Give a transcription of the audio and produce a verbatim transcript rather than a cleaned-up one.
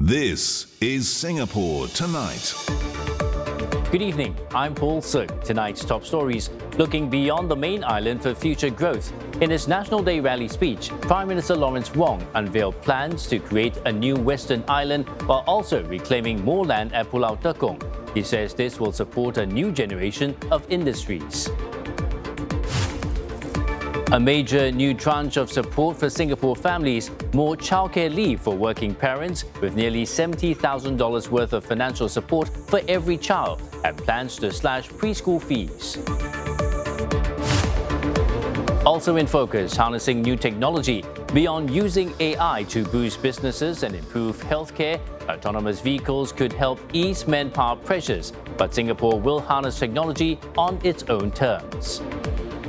This is Singapore Tonight. Good evening, I'm Paul Suk. Tonight's top stories, looking beyond the main island for future growth. In his National Day rally speech, Prime Minister Lawrence Wong unveiled plans to create a new Western island while also reclaiming more land at Pulau Tekong. He says this will support a new generation of industries. A major new tranche of support for Singapore families, more childcare leave for working parents, with nearly seventy thousand dollars worth of financial support for every child, and plans to slash preschool fees. Also in focus, harnessing new technology. Beyond using A I to boost businesses and improve healthcare, autonomous vehicles could help ease manpower pressures, but Singapore will harness technology on its own terms.